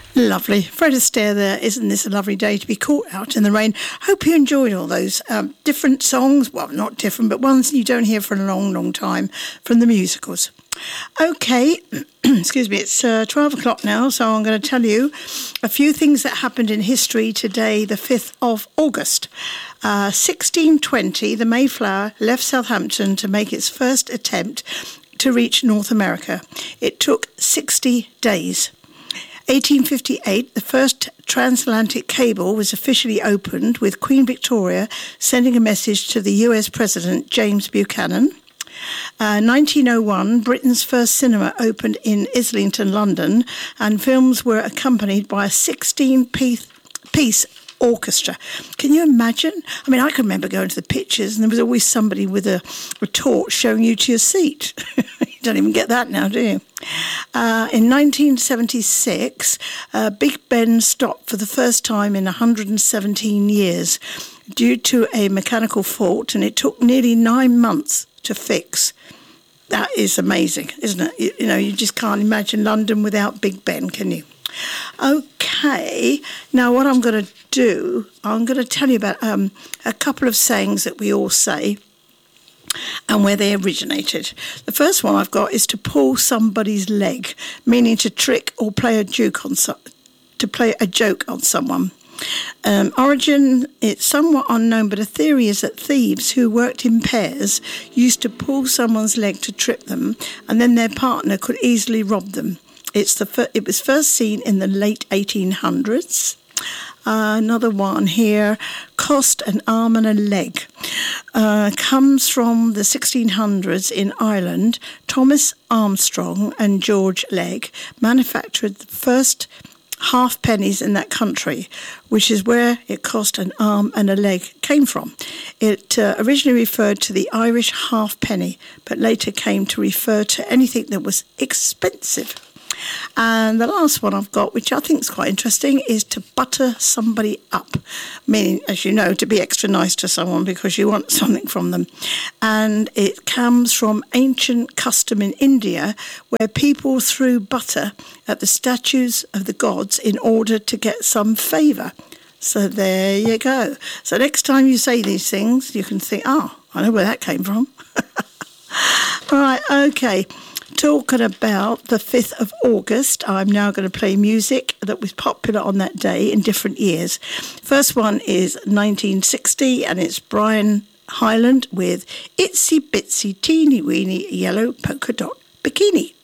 Lovely. Fred Astaire there. Isn't this a lovely day to be caught out in the rain? Hope you enjoyed all those different songs. Well, not different, but ones you don't hear for a long, long time from the musicals. Okay, excuse me, it's 12 o'clock now, so I'm going to tell you a few things that happened in history today, the 5th of August. 1620, the Mayflower left Southampton to make its first attempt to reach North America. It took 60 days. 1858, the first transatlantic cable was officially opened, with Queen Victoria sending a message to the US President James Buchanan. 1901, Britain's first cinema opened in Islington, London, and films were accompanied by a 16-piece orchestra. Can you imagine? I mean, I can remember going to the pictures and there was always somebody with a torch showing you to your seat. You don't even get that now, do you? In 1976, Big Ben stopped for the first time in 117 years due to a mechanical fault, and it took nearly 9 months to fix. That is amazing, isn't it? You know, you just can't imagine London without Big Ben, can you? Okay, now what I'm going to do, I'm going to tell you about a couple of sayings that we all say and where they originated. The first one I've got is to pull somebody's leg, meaning to trick or play a joke on someone. Origin, it's somewhat unknown, but a theory is that thieves who worked in pairs used to pull someone's leg to trip them, and then their partner could easily rob them. It was first seen in the late 1800s. Another one here, cost an arm and a leg, comes from the 1600s in Ireland. Thomas Armstrong and George Legge manufactured the first halfpennies in that country, which is where it cost an arm and a leg came from. It originally referred to the Irish halfpenny, but later came to refer to anything that was expensive. And the last one I've got, which I think is quite interesting, is to butter somebody up, meaning, as you know, to be extra nice to someone because you want something from them. And it comes from ancient custom in India, where people threw butter at the statues of the gods in order to get some favour. So there you go. So next time you say these things, you can think, I know where that came from. Right, okay. Talking about the 5th of August, I'm now going to play music that was popular on that day in different years. First one is 1960, and it's Brian Hyland with Itsy Bitsy Teeny Weeny Yellow Polka Dot Bikini.